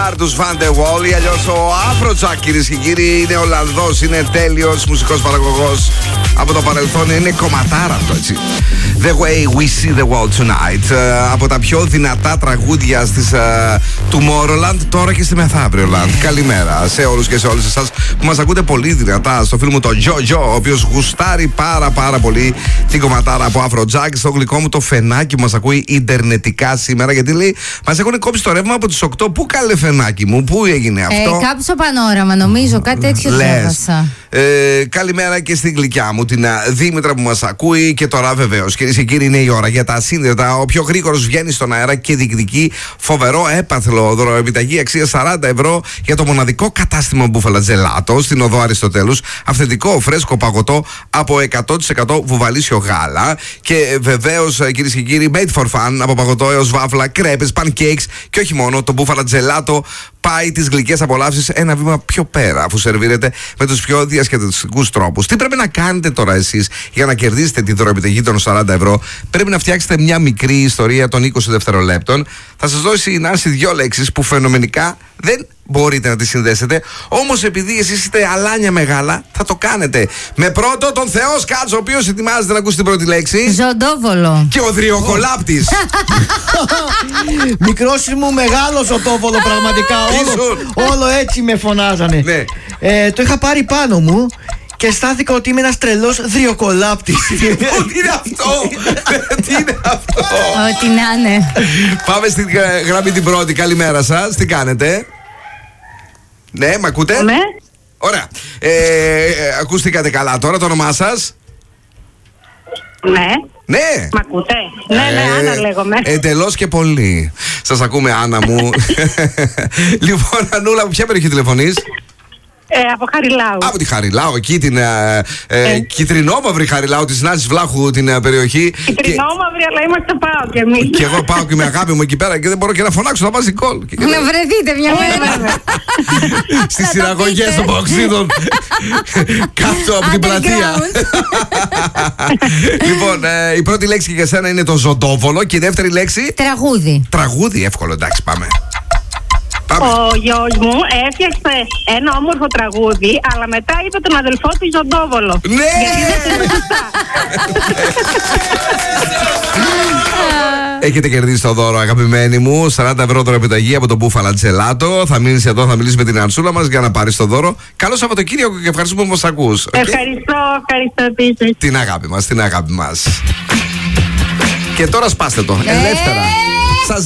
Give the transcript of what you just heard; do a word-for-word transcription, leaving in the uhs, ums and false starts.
Star τους Van de Wall ή αλλιώς ο Afrojack, κυρίες και κύριοι. Είναι Ολλανδός, είναι τέλειος μουσικός παραγωγός από το παρελθόν, είναι κομματάρα αυτό, έτσι. The Way We See the World Tonight, uh, από τα πιο δυνατά τραγούδια στις uh, Tomorrowland, τώρα και στη Μεθαύριο Land. Καλημέρα σε όλους και σε όλες εσάς που μας ακούτε πολύ δυνατά. Στο φίλο μου τον Jojo, ο οποίος γουστάρει πάρα πάρα πολύ την κομματάρα από Afrojack. Στο γλυκό μου το Φενάκι που μας ακούει ιντερνετικά σήμερα, γιατί λέει μας έχουν κόψει το ρεύμα από τις οκτώ. Πού καλέ Φενάκι μου, πού έγινε αυτό? Ε, κάπου στο Πανόραμα, νομίζω, κάτι τέτοιο διάβασα. Ε, καλημέρα και στην γλυκιά μου, την Δήμητρα που μας ακούει. Και τώρα βεβαίως, κυρίες και κύριοι, είναι η ώρα για τα ασύνδετα. Ο πιο γρήγορος βγαίνει στον αέρα και διεκδικεί φοβερό έπαθλο δωροεπιταγή αξία σαράντα ευρώ για το μοναδικό κατάστημα μπούφαλα τζελάτο στην οδό Αριστοτέλους. Αυθεντικό φρέσκο παγωτό από εκατό τοις εκατό βουβαλίσιο γάλα. Και βεβαίως, κυρίες και κύριοι, made for fun, από παγωτό έως βάφλα, κρέπες, pancakes και όχι μόνο, το μπούφαλα τζελάτο πάει τις γλυκές απολαύσεις ένα βήμα πιο πέρα, αφού σερβίρεται με τους πιο διασκεδαστικούς τρόπους. Τι πρέπει να κάνετε τώρα εσείς για να κερδίσετε τη δωροεπιταγή των σαράντα ευρώ? Πρέπει να φτιάξετε μια μικρή ιστορία των είκοσι δευτερολέπτων. Θα σας δώσει η Νάνση δύο λέξεις που φαινομενικά δεν μπορείτε να τις συνδέσετε. Όμως επειδή εσείς είστε αλάνια μεγάλα, θα το κάνετε. Με πρώτο τον Θεό Σκάτς, ο οποίος ετοιμάζεται να ακούσει την πρώτη λέξη. Ζωντόβολο. Και ο δριοκολάπτης. Μικρός μου, μεγάλος ζωντόβολο, πραγματικά. Όλο, όλο έτσι με φωνάζανε. Ναι. Ε, το είχα πάρει πάνω μου και αισθάνθηκα ότι είμαι ένας τρελός δριοκολάπτης. Τι είναι αυτό? Τι είναι αυτό? Ό,τι να είναι. Πάμε στην γραμμή την πρώτη. Καλημέρα σας. Τι κάνετε? Ναι, μ' ακούτε? Ναι. Ωραία. Ε, ακούστηκατε καλά τώρα, το όνομά σας? Ναι. Ναι. Μ' ακούτε? Ναι, ναι, Άννα λέγομαι. Εντελώς και πολύ. Σας ακούμε, Άννα μου. Λοιπόν, Ανούλα, από ποια περιοχή τηλεφωνείς? Ε, από Χαριλάου. Από τη Χαριλάου, εκεί την ε, ε, Ε. κυτρινόμαυρη Χαριλάου της Νάσης Βλάχου, την ε, περιοχή. Κυτρινόμαυρη, αλλά είμαστε πάω κι εμείς. Και εγώ πάω και με αγάπη μου εκεί πέρα και δεν μπορώ και να φωνάξω, να βάζει κόλ. Να βρεθείτε μια μέρα. Στις συναγωγές των Παοξίδων κάτω από την πλατεία. Λοιπόν, ε, η πρώτη λέξη για σένα είναι το ζωντόβολο και η δεύτερη λέξη Τραγούδι. τραγούδι. Εύκολο, εντάξει, πάμε. Ο γιος μου έφτιαξε ένα όμορφο τραγούδι, αλλά μετά είπε τον αδελφό του Ζωντόβολο. Ναι! Γιατί δεν είναι σωστά. Έχετε κερδίσει το δώρο, αγαπημένοι μου. σαράντα ευρώ δωροεπιταγή από το μπούφαλα τζελάτο. Θα μείνεις εδώ, θα μιλήσεις με την Ανσούλα μας για να πάρεις το δώρο. Καλό Σαββατοκύριακο και ευχαριστούμε που μας ακούς. Ευχαριστώ, ευχαριστώ επίσης. Την αγάπη μας, την αγάπη μας. Και τώρα σπάστε το, ελεύθερα.